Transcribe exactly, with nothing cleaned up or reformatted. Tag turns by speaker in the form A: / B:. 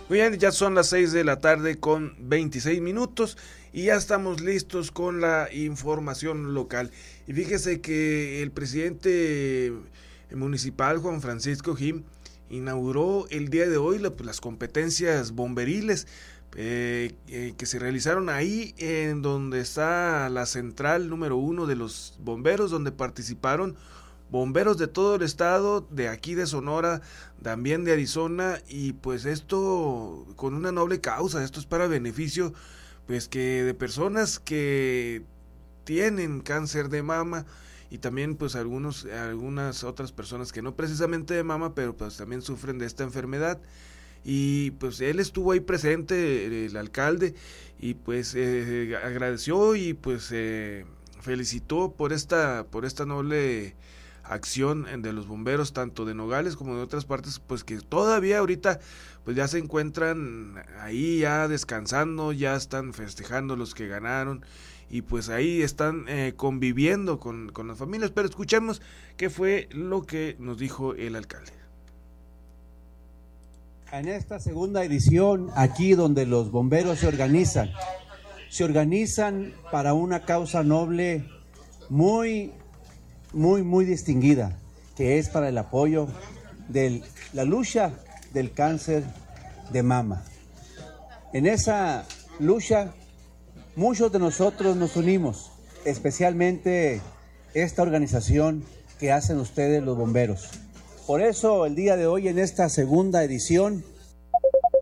A: Muy bien, ya son las seis de la tarde con veintiséis minutos y ya estamos listos con la información local. Y fíjese que el presidente municipal, Juan Francisco Jim, inauguró el día de hoy la, pues, las competencias bomberiles eh, eh, que se realizaron ahí en donde está la central número uno de los bomberos, donde participaron bomberos de todo el estado, de aquí de Sonora, también de Arizona, y pues esto con una noble causa. Esto es para beneficio pues que de personas que tienen cáncer de mama, y también pues algunos algunas otras personas que no precisamente de mama, pero pues también sufren de esta enfermedad. Y pues él estuvo ahí presente, el alcalde, y pues eh, agradeció y pues eh, felicitó por esta por esta noble acción de los bomberos, tanto de Nogales como de otras partes, pues que todavía ahorita pues ya se encuentran ahí ya descansando, ya están festejando los que ganaron, y pues ahí están eh, conviviendo con, con las familias. Pero escuchemos qué fue lo que nos dijo el alcalde.
B: En esta segunda edición, aquí donde los bomberos se organizan, se organizan para una causa noble muy muy muy distinguida, que es para el apoyo de la lucha del cáncer de mama. En esa lucha muchos de nosotros nos unimos, especialmente esta organización que hacen ustedes los bomberos. Por eso el día de hoy, en esta segunda edición,